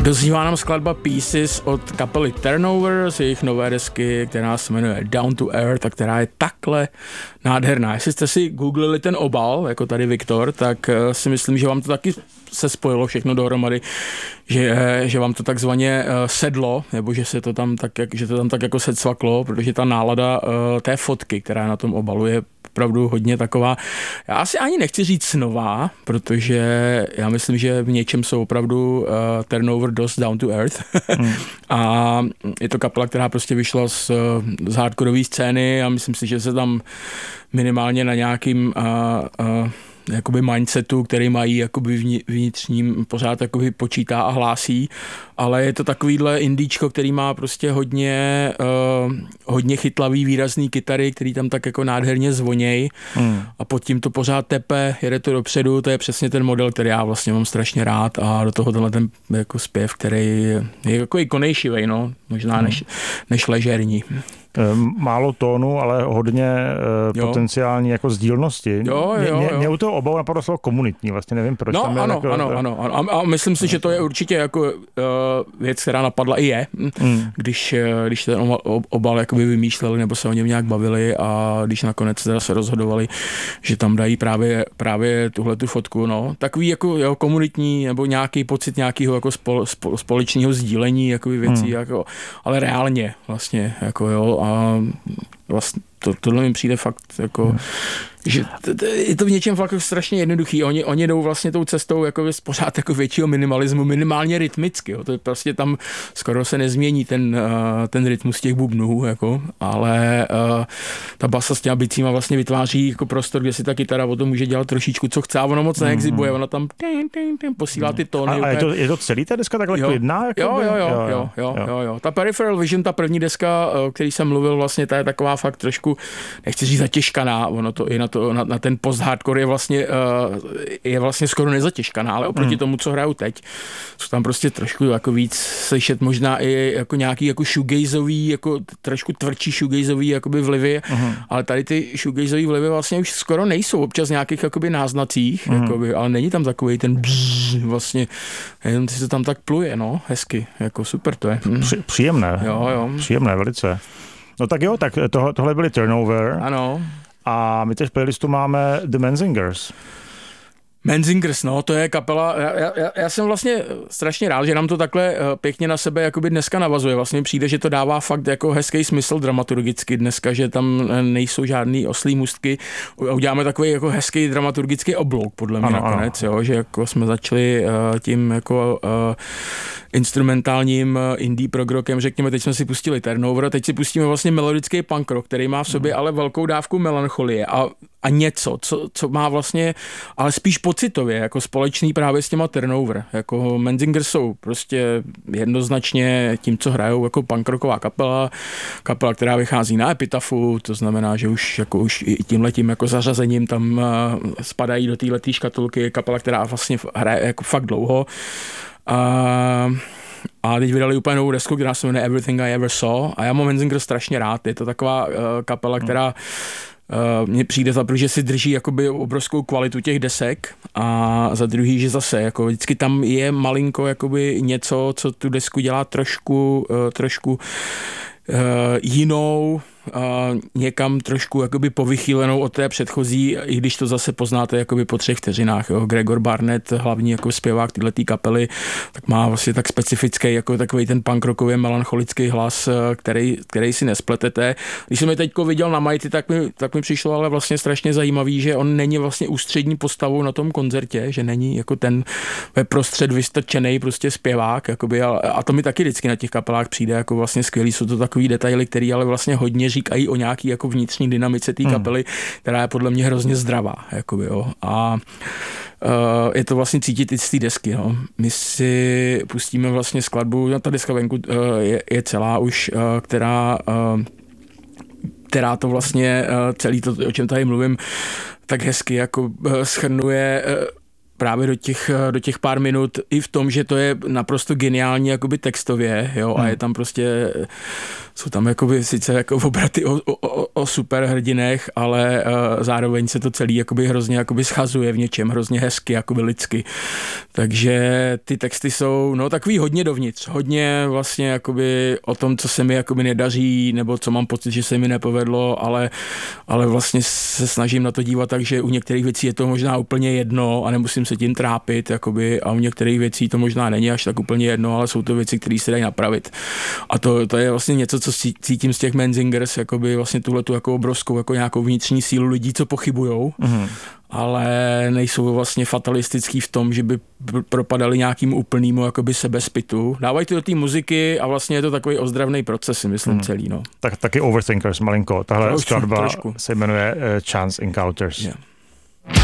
Dozývá nám skladba Pieces od kapely Turnover z jejich nové desky, která se jmenuje Down to Earth a která je takhle nádherná. Jestli jste si googlili ten obal, jako tady Viktor, tak si myslím, že vám to taky se spojilo všechno dohromady, že vám to takzvaně sedlo, nebo že se to tam tak, že to tam tak jako secvaklo, protože ta nálada té fotky, která na tom obalu je opravdu hodně taková, já asi ani nechci říct nová, protože já myslím, že v něčem jsou opravdu Turnover dost down to earth. A je to kapela, která prostě vyšla z hardkorové scény a myslím si, že se tam minimálně na nějakým jakoby mindsetu, který mají jakoby vnitřním pořád jakoby počítá a hlásí, ale je to takovýhle indíčko, který má prostě hodně chytlavý, výrazný kytary, který tam tak jako nádherně zvoněj a pod tím to pořád tepe, jede to dopředu, to je přesně ten model, který já vlastně mám strašně rád a do toho tenhle ten jako zpěv, který je jako konejšivej, no, možná než ležérní. Málo tónu, ale hodně potenciální jako sdílnosti. Mě u toho obalu napadlo slovo komunitní, vlastně nevím proč. No, ano. A myslím si, že to je určitě jako věc, která napadla i je, když ten obal jakoby vymýšleli nebo se o něm nějak bavili a když nakonec teda se rozhodovali, že tam dají právě tuhletu fotku, no. Takový jako komunitní nebo nějaký pocit nějakého jako společného sdílení jakoby věcí, jako, ale reálně vlastně, jako jo, a vlastně tohle mi přijde fakt jako, že je to v něčem fakt strašně jednoduchý. Oni jdou vlastně tou cestou jako pořád jako většího minimalismu, minimálně rytmicky. Jo. To je prostě tam skoro se nezmění ten rytmus těch bubnů, jako, ale ta basa s těma bicíma vlastně vytváří jako prostor, kde si ta kytara o tom může dělat trošičku, co chce, a ono moc neexibuje, ona tam posílá ty tóny. A je to celý ta deska takhle klidná? Jo. Ta Peripheral Vision, ta první deska, o který jsem mluvil, vlastně ta je taková fakt trošku, nechci říct zatěžkaná, ono to i na ten post-hardcore je vlastně skoro nezatěžkaná, ale oproti tomu, co hraju teď, jsou tam prostě trošku jako víc slyšet možná i jako nějaký jako shoegazový, jako trošku tvrdší shoegazový jakoby vlivy, ale tady ty shoegazový vlivy vlastně už skoro nejsou, občas nějakých jakoby náznacích, jakoby, ale není tam takový ten bzz, vlastně, jenom si to tam tak pluje, no, hezky, jako super to je. Příjemné. Jo. Příjemné, velice. No tak jo, tak tohle byly Turnover. Ano. A my teď v playlistu máme The Menzingers. Menzingers, no, to je kapela, já jsem vlastně strašně rád, že nám to takhle pěkně na sebe jakoby dneska navazuje. Vlastně přijde, že to dává fakt jako hezký smysl dramaturgicky dneska, že tam nejsou žádný oslí můstky. Uděláme takový jako hezký dramaturgický oblouk, podle mě nakonec, jo, že jako jsme začali tím jako instrumentálním indie progrokem, řekněme, teď jsme si pustili Turnover, teď si pustíme vlastně melodický punk rock, který má v sobě ale velkou dávku melancholie a něco, co má vlastně, ale spíš pocitově, jako společný právě s těma Turnover. Jako Menzingers jsou prostě jednoznačně tím, co hrajou, jako punk rocková kapela, která vychází na Epitafu, to znamená, že už i tímhletím jako zařazením tam spadají do téhletý škatulky, kapela, která vlastně hraje jako fakt dlouho. A teď vydali úplně novou desku, která se jmenuje Everything I Ever Saw a já mám Menzingers strašně rád. Je to taková kapela, která mně přijde za první, že si drží jakoby obrovskou kvalitu těch desek a za druhý, že zase jako vždycky tam je malinko jakoby něco, co tu desku dělá trošku jinou, někam trošku jakoby povychýlenou od té předchozí, i když to zase poznáte jakoby po 3 vteřinách. Jo. Gregor Barnett, hlavní jako zpěvák tyhletý kapely, tak má vlastně tak specifický jako takový ten punk rockově melancholický hlas, který si nespletete. Když jsem je teďko viděl na Mighty, tak mi přišlo ale vlastně strašně zajímavý, že on není vlastně ústřední postavou na tom koncertě, že není jako ten ve prostřed vystrčený prostě zpěvák, jakoby, a to mi taky vždycky na těch kapelách přijde jako vlastně skvělý. Jsou to takový detaily, který ale vlastně hodně říkají o nějaký jako vnitřní dynamice té kapely, která je podle mě hrozně zdravá. Jakoby, jo. A je to vlastně cítit i z té desky. No. My si pustíme vlastně skladbu, ta deska venku je celá už, která to vlastně celý to, o čem tady mluvím, tak hezky jako shrnuje. právě do těch pár minut i v tom, že to je naprosto geniální jakoby textově, jo, a je tam prostě, jsou tam jakoby sice jako obraty o superhrdinech, ale zároveň se to celý jakoby hrozně jakoby schazuje v něčem, hrozně hezky, jakoby lidsky. Takže ty texty jsou, no, takový hodně dovnitř, hodně vlastně jakoby o tom, co se mi jakoby nedaří, nebo co mám pocit, že se mi nepovedlo, ale vlastně se snažím na to dívat tak, že u některých věcí je to možná úplně jedno a nemusím se tím trápit, jakoby, a u některých věcí to možná není až tak úplně jedno, ale jsou to věci, které se dají napravit. A to je vlastně něco, co cítím z těch Menzingers, jakoby vlastně tuhletu jako obrovskou, jako nějakou vnitřní sílu lidí, co pochybujou, ale nejsou vlastně fatalistický v tom, že by propadali nějakým úplnému jakoby sebezpitu. Dávají to do té muziky a vlastně je to takový ozdravný proces, myslím, celý. No. Tak taky Overthinkers malinko. Tahle skladba se jmenuje Chance Encounters. Yeah.